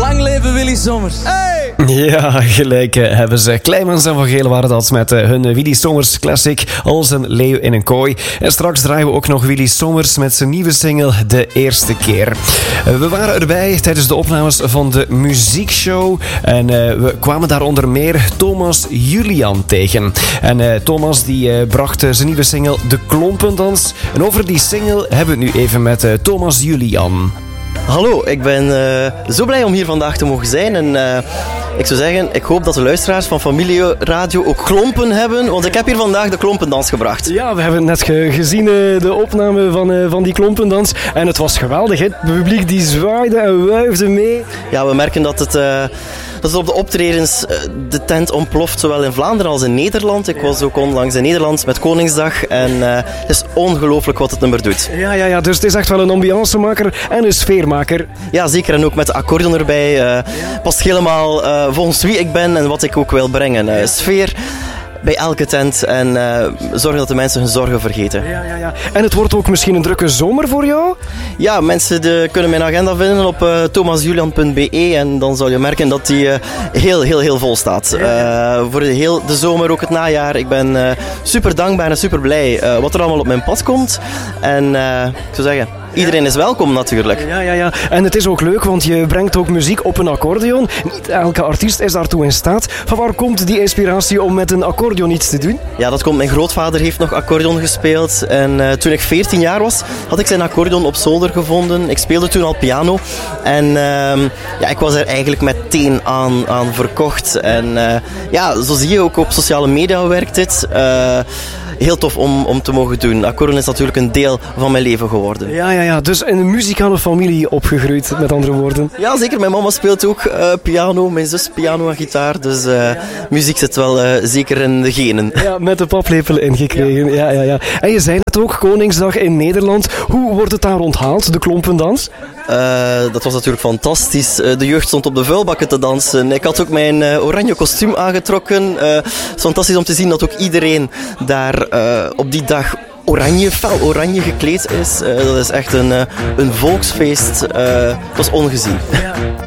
Lang leven Willy Sommers. Hey! Ja, gelijk hebben ze. Kleimans en Van Geel waren dat met hun Willy Sommers classic Als een leeuw in een kooi. En straks draaien we ook nog Willy Sommers met zijn nieuwe single De Eerste Keer. We waren erbij tijdens de opnames van de muziekshow en we kwamen daar onder meer Thomas Julian tegen. En Thomas die bracht zijn nieuwe single De Klompendans. En over die single hebben we het nu even met Thomas Julian. Hallo, ik ben zo blij om hier vandaag te mogen zijn en ik zou zeggen, ik hoop dat de luisteraars van Familie Radio ook klompen hebben, want ik heb hier vandaag de klompendans gebracht. Ja, we hebben net gezien de opname van die klompendans en het was geweldig. Het publiek die zwaaide en wuifde mee. Ja, we merken dat het op de optredens de tent ontploft, zowel in Vlaanderen als in Nederland. Ik was ook onlangs in Nederland met Koningsdag en het is ongelooflijk wat het nummer doet. Ja, dus het is echt wel een ambiancemaker en een sfeermaker. Ja, zeker. En ook met de accordeon erbij. Past helemaal volgens wie ik ben en wat ik ook wil brengen. Sfeer bij elke tent en zorgen dat de mensen hun zorgen vergeten. Ja. En het wordt ook misschien een drukke zomer voor jou? Ja, mensen kunnen mijn agenda vinden op thomasjulian.be en dan zal je merken dat die heel vol staat. Voor de zomer, ook het najaar. Ik ben super dankbaar en super blij wat er allemaal op mijn pad komt. En ik zou zeggen, iedereen is welkom natuurlijk. Ja. En het is ook leuk, want je brengt ook muziek op een accordeon. Niet elke artiest is daartoe in staat. Van waar komt die inspiratie om met een accordeon iets te doen? Ja, dat komt. Mijn grootvader heeft nog accordeon gespeeld. En toen ik 14 jaar was, had ik zijn accordeon op zolder gevonden. Ik speelde toen al piano. En ik was er eigenlijk meteen aan verkocht. En zo zie je ook op sociale media werkt dit. Heel tof om te mogen doen. Accordeon is natuurlijk een deel van mijn leven geworden. Ja. Dus in een muzikale familie opgegroeid, met andere woorden. Ja, zeker. Mijn mama speelt ook piano, mijn zus piano en gitaar. Dus muziek zit wel zeker in de genen. Ja, met de paplepel ingekregen. Ja. En je zei net ook, Koningsdag in Nederland. Hoe wordt het daar onthaald, de klompendans? Dat was natuurlijk fantastisch. De jeugd stond op de vuilbakken te dansen. Ik had ook mijn oranje kostuum aangetrokken. Het is fantastisch om te zien dat ook iedereen daar op die dag fel oranje gekleed is. Dat is echt een volksfeest. Dat was ongezien. Ja.